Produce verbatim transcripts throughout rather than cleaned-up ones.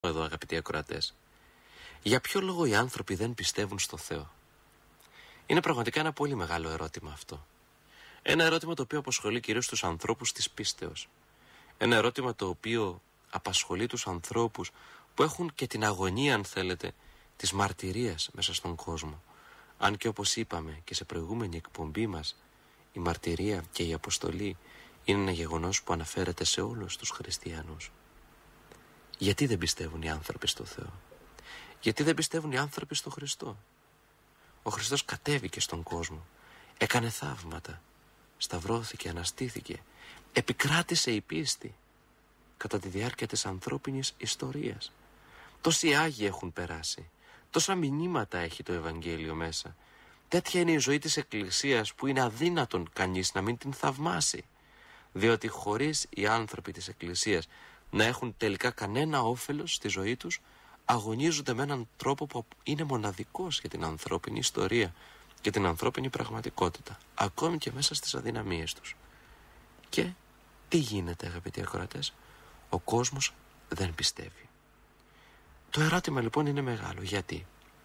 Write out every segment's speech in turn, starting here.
εδώ, αγαπητοί ακροατές. Για ποιο λόγο οι άνθρωποι δεν πιστεύουν στο Θεό? Είναι πραγματικά ένα πολύ μεγάλο ερώτημα αυτό. Ένα ερώτημα το οποίο απασχολεί κυρίως τους ανθρώπους της πίστεως. Ένα ερώτημα το οποίο απασχολεί τους ανθρώπους που έχουν και την αγωνία, αν θέλετε, της μαρτυρίας μέσα στον κόσμο. Αν και όπως είπαμε και σε προηγούμενη εκπομπή μας, η μαρτυρία και η αποστολή είναι ένα γεγονός που αναφέρεται σε όλους τους χριστιανούς. Γιατί δεν πιστεύουν οι άνθρωποι στο Θεό? Γιατί δεν πιστεύουν οι άνθρωποι στο Χριστό? Ο Χριστός κατέβηκε στον κόσμο, έκανε θαύματα, σταυρώθηκε, αναστήθηκε, επικράτησε η πίστη κατά τη διάρκεια της ανθρώπινης ιστορίας. Τόσοι Άγιοι έχουν περάσει, τόσα μηνύματα έχει το Ευαγγέλιο μέσα. Τέτοια είναι η ζωή της Εκκλησίας που είναι αδύνατον κανείς να μην την θαυμάσει, διότι χωρίς οι άνθρωποι της Εκκλησίας να έχουν τελικά κανένα όφελος στη ζωή τους, αγωνίζονται με έναν τρόπο που είναι μοναδικός για την ανθρώπινη ιστορία και την ανθρώπινη πραγματικότητα, ακόμη και μέσα στις αδυναμίες τους. Και τι γίνεται, αγαπητοί ακροατές? Ο κόσμος δεν πιστεύει. Το ερώτημα λοιπόν είναι μεγάλο. Γιατί?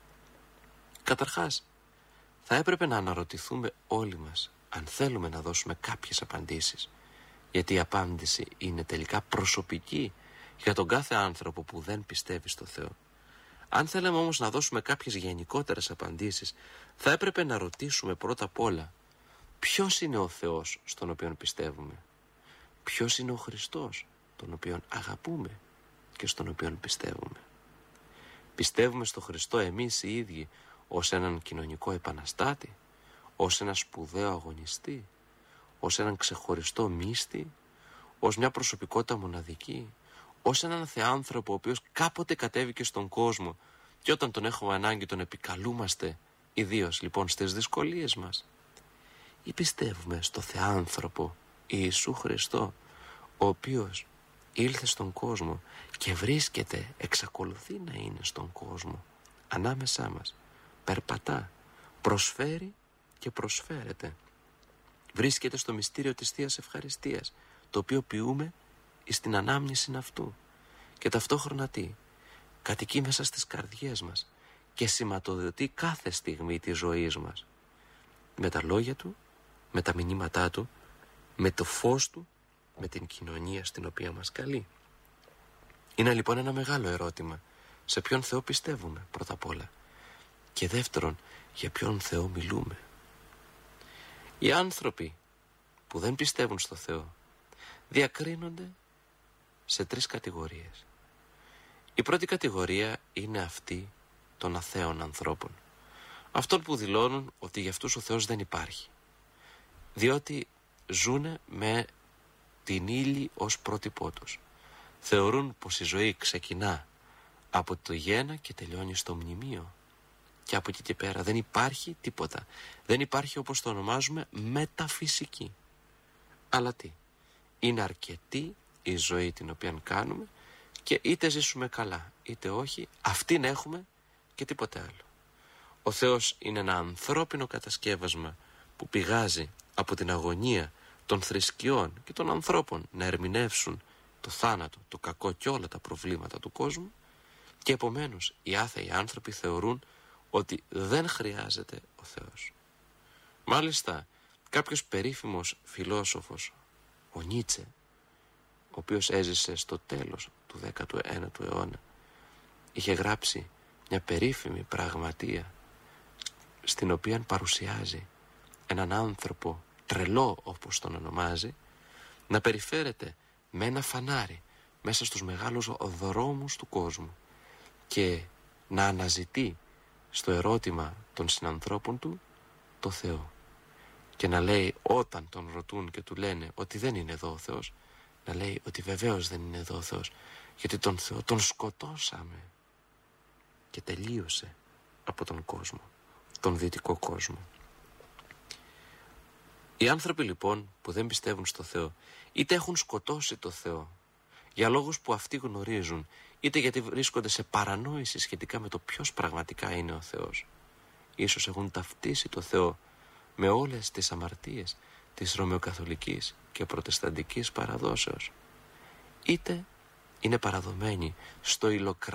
Καταρχάς, θα έπρεπε να αναρωτηθούμε όλοι μας αν θέλουμε να δώσουμε κάποιες απαντήσεις, γιατί η απάντηση είναι τελικά προσωπική για τον κάθε άνθρωπο που δεν πιστεύει στο Θεό. Αν θέλαμε όμως να δώσουμε κάποιες γενικότερες απαντήσεις, θα έπρεπε να ρωτήσουμε πρώτα απ' όλα ποιος είναι ο Θεός στον οποίο πιστεύουμε, ποιος είναι ο Χριστός τον οποίον αγαπούμε και στον οποίον πιστεύουμε. Πιστεύουμε στο Χριστό εμείς οι ίδιοι ως έναν κοινωνικό επαναστάτη, ως ένα σπουδαίο αγωνιστή, ως έναν ξεχωριστό μύστη, ως μια προσωπικότητα μοναδική, ως έναν θεάνθρωπο ο οποίος κάποτε κατέβηκε στον κόσμο και όταν τον έχουμε ανάγκη τον επικαλούμαστε, ιδίως λοιπόν στις δυσκολίες μας? Ή πιστεύουμε στο θεάνθρωπο Ιησού Χριστό, ο οποίος ήλθε στον κόσμο και βρίσκεται, εξακολουθεί να είναι στον κόσμο, ανάμεσά μας, περπατά, προσφέρει και προσφέρεται, βρίσκεται στο μυστήριο της Θείας Ευχαριστίας, το οποίο ποιούμε εις την ανάμνηση αυτού, και ταυτόχρονα τι? Κατοικεί μέσα στις καρδιές μας και σηματοδοτεί κάθε στιγμή της ζωής μας με τα λόγια του, με τα μηνύματά του, με το φως του, με την κοινωνία στην οποία μας καλεί. Είναι λοιπόν ένα μεγάλο ερώτημα. Σε ποιον Θεό πιστεύουμε πρώτα απ' όλα? Και δεύτερον, για ποιον Θεό μιλούμε? Οι άνθρωποι που δεν πιστεύουν στο Θεό διακρίνονται σε τρεις κατηγορίες. Η πρώτη κατηγορία είναι αυτή των αθέων ανθρώπων, αυτών που δηλώνουν ότι για αυτούς ο Θεός δεν υπάρχει, διότι ζουνε με την ύλη ως πρότυπό τους. Θεωρούν πως η ζωή ξεκινά από το γέννα και τελειώνει στο μνημείο, και από εκεί και πέρα δεν υπάρχει τίποτα. Δεν υπάρχει, όπως το ονομάζουμε, μεταφυσική. Αλλά τι? Είναι αρκετή η ζωή την οποία κάνουμε και είτε ζήσουμε καλά είτε όχι, αυτήν έχουμε και τίποτε άλλο. Ο Θεός είναι ένα ανθρώπινο κατασκεύασμα που πηγάζει από την αγωνία των θρησκειών και των ανθρώπων να ερμηνεύσουν το θάνατο, το κακό και όλα τα προβλήματα του κόσμου, και επομένως οι άθεοι άνθρωποι θεωρούν ότι δεν χρειάζεται ο Θεός. Μάλιστα κάποιος περίφημος φιλόσοφος, ο Νίτσε, ο οποίος έζησε στο τέλος του δέκατου ένατου αιώνα, είχε γράψει μια περίφημη πραγματεία στην οποία παρουσιάζει έναν άνθρωπο τρελό, όπως τον ονομάζει, να περιφέρεται με ένα φανάρι μέσα στους μεγάλους δρόμους του κόσμου και να αναζητεί στο ερώτημα των συνανθρώπων του το Θεό, και να λέει, όταν τον ρωτούν και του λένε ότι δεν είναι εδώ ο Θεός, να λέει ότι βεβαίως δεν είναι εδώ ο Θεός, γιατί τον Θεό τον σκοτώσαμε και τελείωσε από τον κόσμο, τον δυτικό κόσμο. Οι άνθρωποι λοιπόν που δεν πιστεύουν στο Θεό, είτε έχουν σκοτώσει το Θεό για λόγους που αυτοί γνωρίζουν, είτε γιατί βρίσκονται σε παρανόηση σχετικά με το ποιος πραγματικά είναι ο Θεός. Ίσως έχουν ταυτίσει το Θεό με όλες τις αμαρτίες της ρωμαιοκαθολικής και προτεσταντικής παραδόσεως. Είτε είναι παραδομένη στο